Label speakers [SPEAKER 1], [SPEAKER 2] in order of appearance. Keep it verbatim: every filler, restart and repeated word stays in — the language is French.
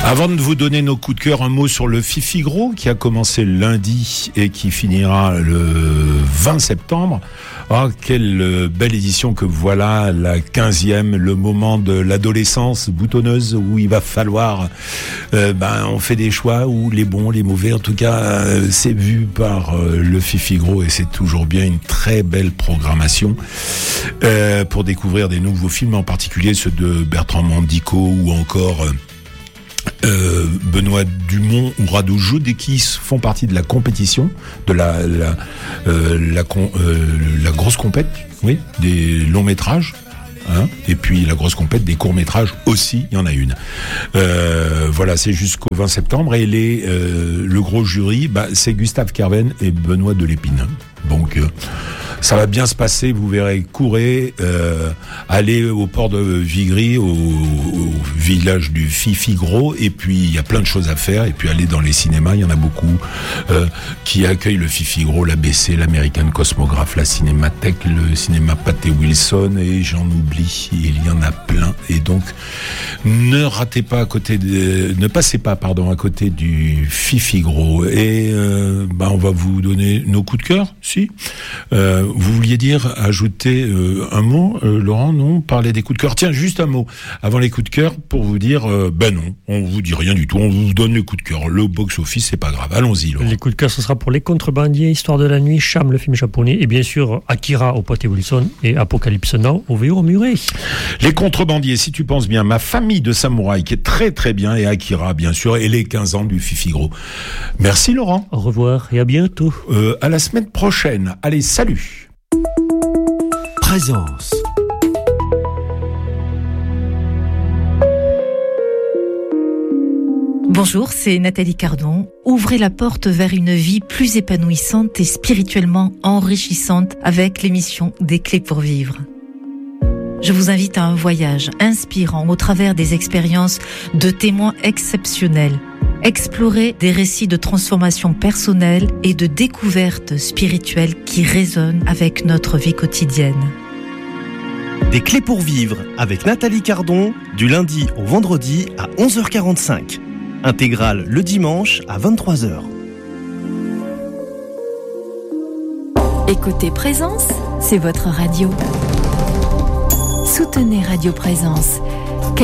[SPEAKER 1] Avant de vous donner nos coups de cœur, un mot sur le Fifi Gros qui a commencé lundi et qui finira le vingt septembre. Ah, quelle belle édition que voilà, la quinzième, le moment de l'adolescence boutonneuse où il va falloir, euh, ben, on fait des choix, où les bons, les mauvais, en tout cas, euh, c'est vu par euh, le Fifi Gros et c'est toujours bien une très belle programmation euh, pour découvrir des nouveaux films, en particulier ceux de Bertrand Mandico ou encore... Euh, Euh, Benoît Dumont ou Radoujoud, et qui font partie de la compétition, de la la euh, la, con, euh, la grosse compète, oui, des longs métrages, hein, et puis la grosse compète des courts métrages aussi, il y en a une. Euh, voilà, c'est jusqu'au vingt septembre et les euh, le gros jury, bah, c'est Gustave Kerven et Benoît Delépine. Donc euh, ça va bien se passer, vous verrez. Courez, euh, allez au port de Vigry, au, au village du Fifi Gros, et puis il y a plein de choses à faire, et puis allez dans les cinémas, il y en a beaucoup euh, qui accueillent le Fifi Gros, l'A B C, l'American Cosmographe, la Cinémathèque, le cinéma Pathé Wilson, et j'en oublie, il y en a plein, et donc ne ratez pas à côté de, ne passez pas, pardon, à côté du Fifi Gros, et euh, bah, on va vous donner nos coups de cœur, si. Euh, vous vouliez dire, ajouter euh, un mot, euh, Laurent, non? Parler des coups de cœur. Tiens, juste un mot avant les coups de cœur pour vous dire, euh, ben non, on vous dit rien du tout, on vous donne les coups de cœur. Le box-office, c'est pas grave. Allons-y, Laurent.
[SPEAKER 2] Les coups de cœur, ce sera pour Les Contrebandiers, Histoire de la nuit, Cham, le film japonais, et bien sûr Akira au Pathé Wilson et Apocalypse Now au V O Muret.
[SPEAKER 1] Les Contrebandiers, si tu penses bien, Ma famille de samouraï, qui est très très bien, et Akira, bien sûr, et les quinze ans du Fifi Gros. Merci, Laurent.
[SPEAKER 2] Au revoir et à bientôt.
[SPEAKER 1] Euh, à la semaine prochaine. Allez, salut.
[SPEAKER 3] Présence.
[SPEAKER 4] Bonjour, c'est Nathalie Cardon. Ouvrez la porte vers une vie plus épanouissante et spirituellement enrichissante avec l'émission Des Clés pour Vivre. Je vous invite à un voyage inspirant au travers des expériences de témoins exceptionnels. Explorer des récits de transformation personnelle et de découverte spirituelle qui résonnent avec notre vie quotidienne.
[SPEAKER 3] Des Clés pour Vivre avec Nathalie Cardon, du lundi au vendredi à onze heures quarante-cinq. Intégrale le dimanche à vingt-trois heures.
[SPEAKER 5] Écoutez Présence, c'est votre radio. Soutenez Radio Présence.